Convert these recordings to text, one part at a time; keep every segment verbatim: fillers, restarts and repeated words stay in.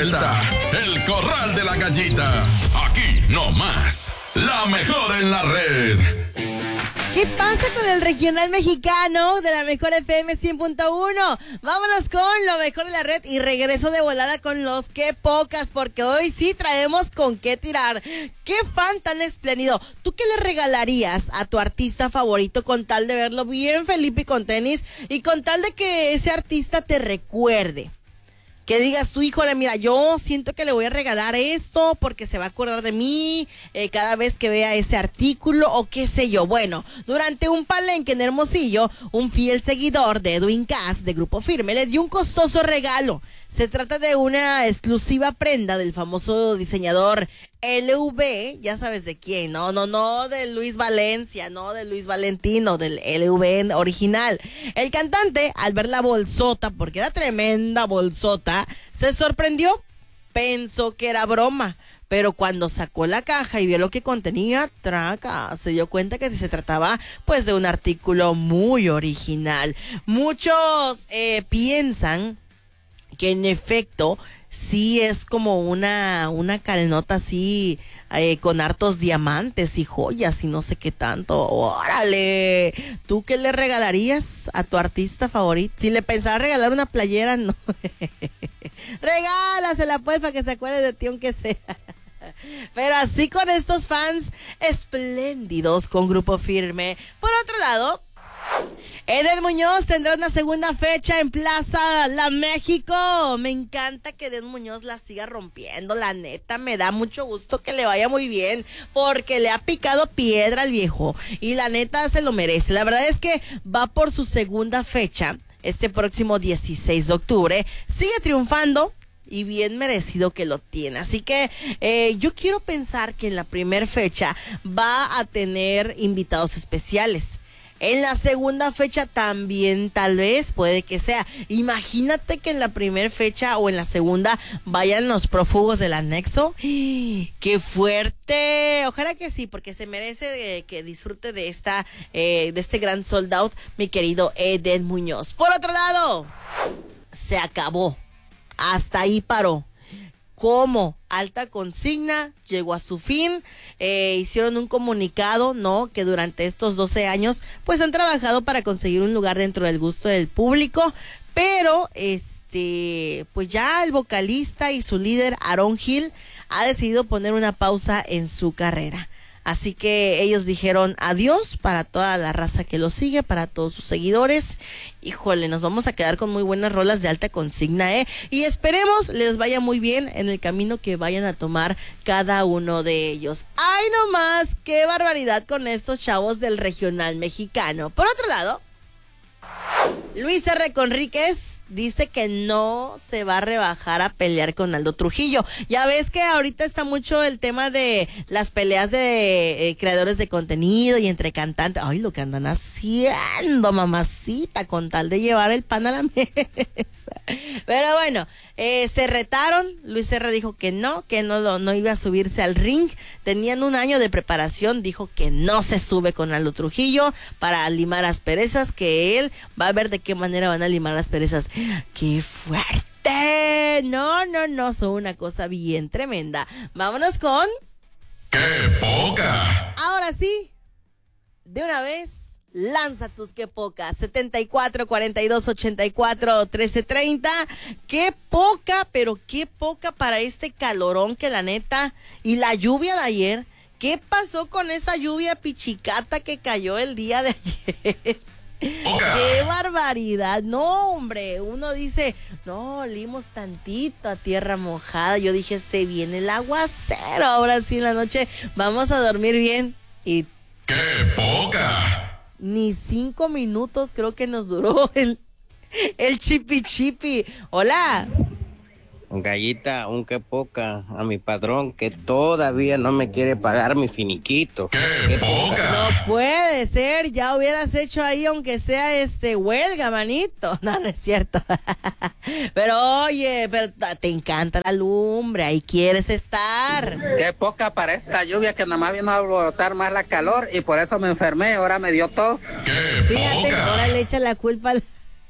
vuelta. El Corral de la Gallita. Aquí no más. La mejor en la red. ¿Qué pasa con el regional mexicano de la mejor F M cien punto uno? Vámonos con lo mejor de la red y regreso de volada con los qué pocas, porque hoy sí traemos con qué tirar. ¡Qué fan tan espléndido! ¿Tú qué le regalarías a tu artista favorito con tal de verlo bien Felipe con tenis y con tal de que ese artista te recuerde? Que digas tú, híjole, mira, yo siento que le voy a regalar esto porque se va a acordar de mí eh, cada vez que vea ese artículo o qué sé yo. Bueno, durante un palenque en Hermosillo, un fiel seguidor de Edwin Cass de Grupo Firme le dio un costoso regalo. Se trata de una exclusiva prenda del famoso diseñador L V, ya sabes de quién, no, no, no de Luis Valencia, no de Luis Valentino, del L V original. El cantante, al ver la bolsota, porque era tremenda bolsota, se sorprendió, pensó que era broma, pero cuando sacó la caja y vio lo que contenía, traca, se dio cuenta que se trataba pues de un artículo muy original. Muchos eh, piensan que en efecto sí es como una, una cadenota así eh, con hartos diamantes y joyas y no sé qué tanto. ¡Órale! ¿Tú qué le regalarías a tu artista favorito? Si le pensaba regalar una playera, no. Regálasela pues para que se acuerde de ti aunque sea. Pero así con estos fans espléndidos con Grupo Firme. Por otro lado, Eden Muñoz tendrá una segunda fecha en Plaza La México. Me encanta que Eden Muñoz la siga rompiendo, la neta, me da mucho gusto que le vaya muy bien, porque le ha picado piedra al viejo y la neta se lo merece. La verdad es que va por su segunda fecha este próximo dieciséis de octubre, sigue triunfando y bien merecido que lo tiene. Así que eh, yo quiero pensar que en la primera fecha va a tener invitados especiales. En la segunda fecha también tal vez puede que sea. Imagínate que en la primera fecha o en la segunda vayan los prófugos del anexo. ¡Qué fuerte! Ojalá que sí, porque se merece de, que disfrute de esta eh, de este gran sold out, mi querido Eden Muñoz. Por otro lado, se acabó. Hasta ahí paró. Como Alta Consigna llegó a su fin, eh, hicieron un comunicado, ¿no? Que durante estos doce años, pues han trabajado para conseguir un lugar dentro del gusto del público, pero este, pues ya el vocalista y su líder, Aaron Hill, ha decidido poner una pausa en su carrera. Así que ellos dijeron adiós para toda la raza que lo sigue, para todos sus seguidores. Híjole, nos vamos a quedar con muy buenas rolas de Alta Consigna, ¿eh? Y esperemos les vaya muy bien en el camino que vayan a tomar cada uno de ellos. ¡Ay, no más! ¡Qué barbaridad con estos chavos del regional mexicano! Por otro lado, Luis R. Conríquez dice que no se va a rebajar a pelear con Aldo Trujillo. Ya ves que ahorita está mucho el tema de las peleas de eh, creadores de contenido y entre cantantes. Ay, lo que andan haciendo, mamacita, con tal de llevar el pan a la mesa. Pero bueno, eh, se retaron. Luis R. dijo que no, que no, lo, no iba a subirse al ring. Tenían un año de preparación. Dijo que no se sube con Aldo Trujillo para limar asperezas, que él va a ver de qué manera van a limar asperezas. ¡Qué fuerte! No, no, no, son una cosa bien tremenda. Vámonos con... ¡Qué poca! Ahora sí, de una vez, lanza tus qué poca. setenta y cuatro, cuarenta y dos, ochenta y cuatro, trece, treinta. ¡Qué poca, pero qué poca para este calorón que la neta! Y la lluvia de ayer. ¿Qué pasó con esa lluvia pichicata que cayó el día de ayer? Poca. ¡Qué barbaridad! No, hombre, uno dice, no, olimos tantito a tierra mojada. Yo dije, se viene el aguacero. Ahora sí en la noche vamos a dormir bien. Y ¡qué poca! Ni cinco minutos creo que nos duró el, el chipi chipi. Hola. Gallita, un qué poca a mi padrón que todavía no me quiere pagar mi finiquito. ¡Qué, ¿Qué poca! No puede ser, ya hubieras hecho ahí aunque sea este huelga, manito. No, no es cierto. Pero oye, pero te encanta la lumbre, ahí quieres estar. Qué poca para esta lluvia que nada más vino a alborotar más la calor y por eso me enfermé, ahora me dio tos. ¡Qué Fíjate, poca! ahora le echa la culpa al...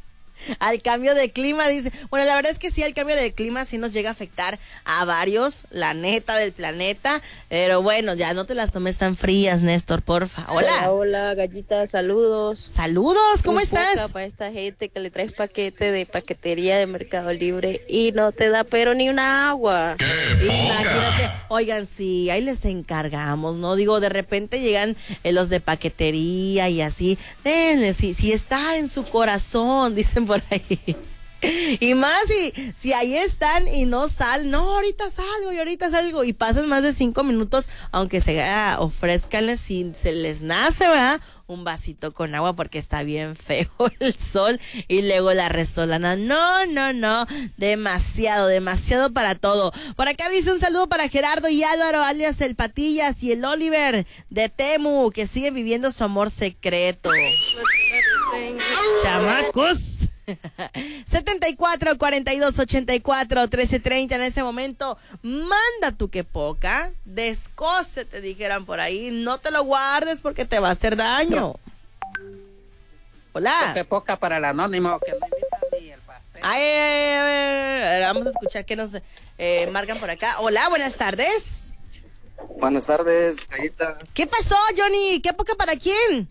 al cambio de clima, dice. Bueno, la verdad es que sí, el cambio de clima sí nos llega a afectar a varios, la neta del planeta, pero bueno, ya no te las tomes tan frías, Néstor, porfa. Hola. Hola, hola, gallita, saludos. Saludos, ¿cómo Un estás? poca para esta gente que le traes paquete de paquetería de Mercado Libre y no te da pero ni una agua. Imagínate, oigan, sí, ahí les encargamos, ¿no? Digo, de repente llegan eh, los de paquetería y así, denle, si, si está en su corazón, dicen por ahí. Y más si, si ahí están y no salen, no, ahorita salgo y ahorita salgo y pasan más de cinco minutos, aunque se ah, ofrezcanles si se les nace, ¿verdad? Un vasito con agua porque está bien feo el sol y luego la resolana. No, no, no, demasiado, demasiado para todo. Por acá dice un saludo para Gerardo y Álvaro, alias el Patillas y el Oliver de Temu, que siguen viviendo su amor secreto. Chamacos. setenta y cuatro, cuarenta y dos, ochenta y cuatro, trece treinta en ese momento. Manda tu que poca, descose, te dijeran por ahí. No te lo guardes porque te va a hacer daño. Hola. Que poca para el anónimo, que no invita ni el pastel. Ay, a ver, a ver, vamos a escuchar que nos eh, marcan por acá. Hola, buenas tardes. Buenas tardes, Gallita. ¿Qué pasó, Johnny? ¿Qué poca para quién?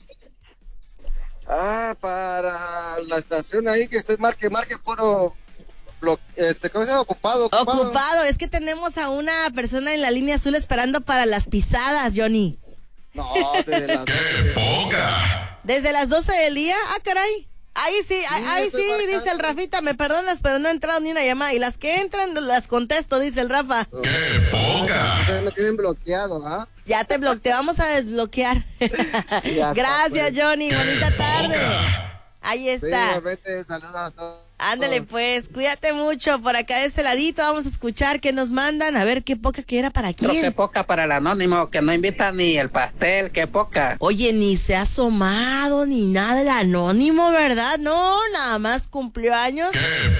Ah, para la estación ahí que estoy marque, marque puro, blo- este, ¿cómo se llama? Ocupado, ocupado. Ocupado, es que tenemos a una persona en la línea azul esperando para las pisadas, Johnny. No, desde las doce del día. ¿Desde las doce del día? Ah, caray. Ahí sí, ahí, ahí estoy sí, marcando. dice el Rafita, me perdonas, pero no ha entrado ni una llamada. Y las que entran las contesto, dice el Rafa. Ustedes me tienen bloqueado, ¿ah? Ya te bloqueé, vamos a desbloquear. está, Gracias, pues. Johnny, bonita tarde. Ahí Sí, está. vete, saludos a todos. Ándale pues, cuídate mucho. Por acá de este ladito vamos a escuchar qué nos mandan. A ver qué poca que era para Pero que quién. poca para el anónimo, que no invita ni el pastel, que poca. Oye, ni se ha asomado ni nada el anónimo, ¿verdad? No, nada más cumplió años.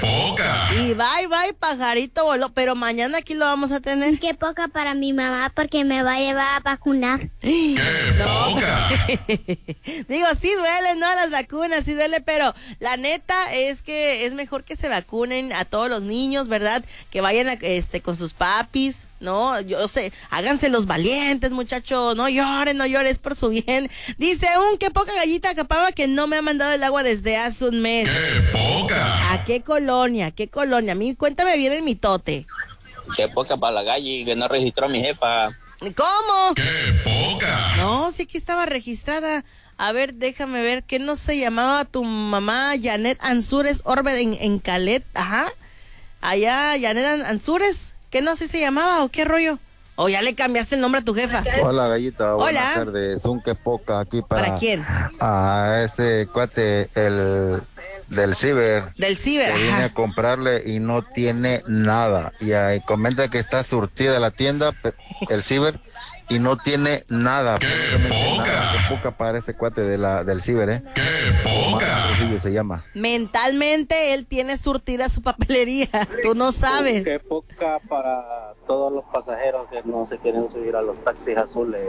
Y bye, bye, pajarito voló. Pero mañana aquí lo vamos a tener. Qué poca para mi mamá porque me va a llevar a vacunar. No. Digo, sí duele, ¿no? Las vacunas, sí duele, pero la neta es que es mejor que se vacunen a todos los niños, ¿verdad? Que vayan a, este, con sus papis, ¿no? Yo sé, háganse los valientes, muchachos, no lloren, no llores por su bien. Dice un qué poca gallita capaba que no me ha mandado el agua desde hace un mes. ¡Qué poca! ¿A qué colonia? ¿Qué colonia? A mí, cuéntame bien el mitote. Qué poca para la galli que no registró a mi jefa. ¿Cómo? ¡Qué poca! No, sí que estaba registrada. A ver, déjame ver, ¿qué no se llamaba tu mamá? Janet Ansures Orbe en, en Calet, ajá. Allá, Janet An- Ansures, ¿qué no sé se llamaba o qué rollo? ¿O ya le cambiaste el nombre a tu jefa? Hola, Gallita, buenas Hola. tardes. Un que poca aquí para... ¿Para quién? A este cuate, el del ciber. Del ciber, que viene ajá. a comprarle y no tiene nada. Y ahí comenta que está surtida la tienda, pe- el ciber, y no tiene nada. absolutamente nada. Qué poca para ese cuate de la, del ciber, ¿eh? Qué poca. Se llama. Mentalmente él tiene surtida su papelería, tú no sabes. Qué poca para todos los pasajeros que no se quieren subir a los taxis azules.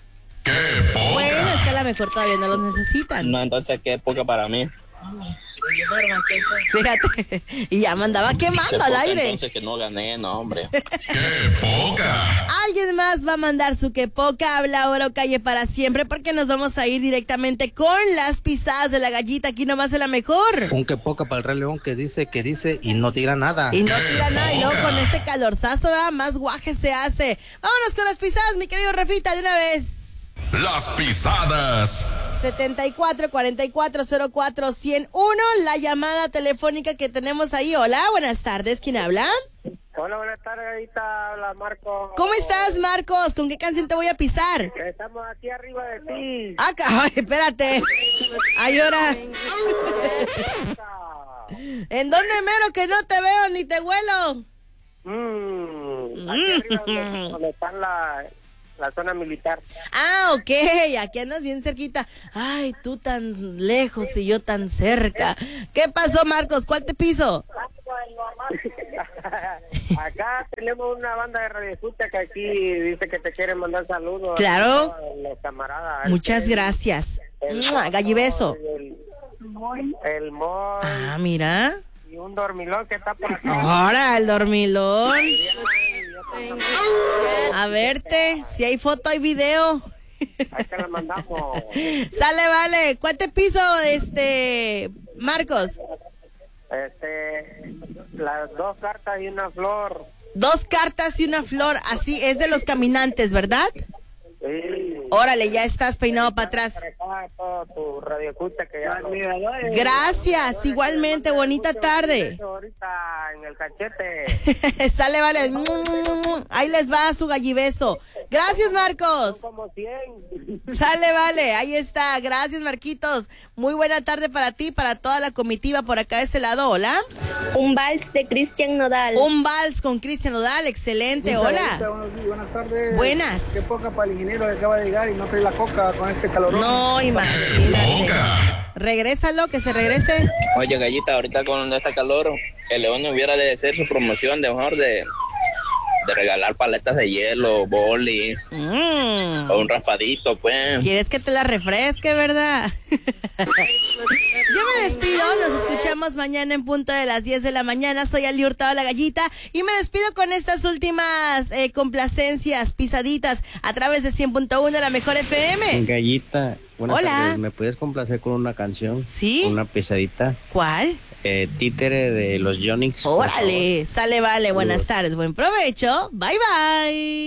Bueno, es que a lo mejor todavía no los necesitan. No, entonces qué poca para mí. Fíjate, y ya me andaba Qué quemando poca, al aire. entonces que no gané, no, hombre. Alguien más va a mandar su que poca, habla oro, calle para siempre, porque nos vamos a ir directamente con las pisadas de la gallita, aquí nomás es la mejor. Un que poca para el Rey León que dice, que dice y no tira nada. Y no tira nada, y luego con este calorzazo, ¿verdad? Más guaje se hace. Vámonos con las pisadas, mi querido Refita, de una vez. Las pisadas. setenta y cuatro, cuarenta y cuatro, cero cuatro, ciento uno, la llamada telefónica que tenemos ahí. Hola, buenas tardes, ¿quién habla? Hola, buenas tardes, Gallita. Habla Marco. ¿Cómo estás, Marcos? ¿Con qué canción te voy a pisar? Estamos aquí arriba de ti. Ah, caray, espérate. Ay, ahora. ¿En dónde mero que no te veo ni te huelo? Mm, aquí arriba donde, donde está la, la zona militar. Ah, ok, aquí andas bien cerquita. Ay, tú tan lejos y yo tan cerca. ¿Qué pasó, Marcos? ¿Cuál te piso? Acá tenemos una banda de radioescucha que aquí dice que te quieren mandar saludos. Claro. A los camaradas. Muchas El- gracias. el- Mua, gallibeso. el- El mall. Ah, mira. Y un dormilón que está por acá. Ahora, el dormilón. A verte, si hay foto, hay video. Ahí te la mandamos. Sale, vale. ¿Cuánto piso, este, Marcos? Este, las dos cartas y una flor. Dos cartas y una flor. Así es de los caminantes, ¿verdad? Sí. Órale, ya estás peinado para atrás. Todo tu radio escucha que ya lo... Gracias, igualmente, bonita tarde. Ahorita en el cachete. Sale, vale. Ahí les va su gallibeso. Gracias, Marcos. Como cien. Sale, vale, ahí está. Gracias, Marquitos. Muy buena tarde para ti, para toda la comitiva por acá de este lado. Hola. Un vals de Cristian Nodal. Un vals con Cristian Nodal, excelente. Hola. Buenos, buenas tardes. Buenas. Qué poca para el ingeniero que acaba de llegar y no trae la coca con este calorón. No, imagínate. Regrésalo, que se regrese. Oye, Gallita, ahorita con este calor, el León no hubiera de hacer su promoción de mejor de, de regalar paletas de hielo, boli, mm. o un raspadito, pues. ¿Quieres que te la refresque, verdad? Yo me despido, nos escuchamos mañana en punto de las diez de la mañana. Soy Ali Hurtado, la Gallita, y me despido con estas últimas eh, complacencias, pisaditas a través de cien punto uno, la mejor F M. Gallita, buenas Hola. tardes. ¿Me puedes complacer con una canción? Sí. Una pisadita. ¿Cuál? Eh, Títere de los Yonix. Órale, sale, vale, buenas tardes, buen provecho, bye bye.